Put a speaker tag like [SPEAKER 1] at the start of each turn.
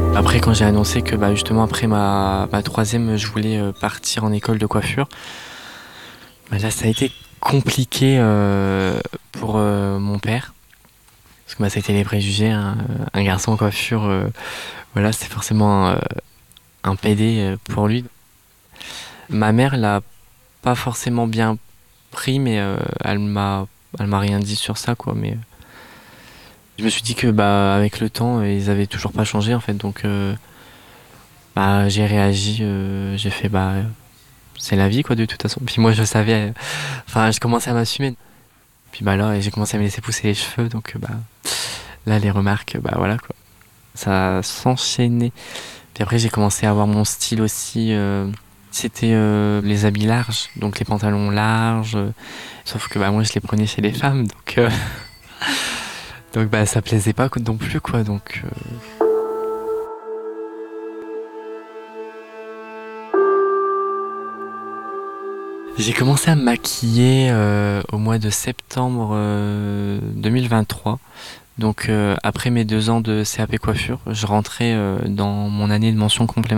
[SPEAKER 1] Après, quand j'ai annoncé que justement après ma troisième, je voulais partir en école de coiffure, là ça a été compliqué pour mon père. Parce que ça a été les préjugés, hein. Un garçon en coiffure, voilà, c'était forcément un PD pour lui. Ma mère l'a pas forcément bien pris, mais elle m'a rien dit sur ça, quoi. Mais je me suis dit que avec le temps, ils avaient toujours pas changé en fait, donc j'ai réagi, j'ai fait c'est la vie quoi de toute façon. Puis moi je savais, enfin je commençais à m'assumer. Puis là j'ai commencé à me laisser pousser les cheveux, donc là les remarques, voilà quoi. Ça s'enchaînait. Puis après j'ai commencé à avoir mon style aussi. C'était les habits larges, donc les pantalons larges. Sauf que moi je les prenais chez les femmes, donc ça plaisait pas non plus quoi. Donc j'ai commencé à me maquiller au mois de septembre 2023. Donc après mes 2 ans de CAP coiffure, je rentrais dans mon année de mention complémentaire.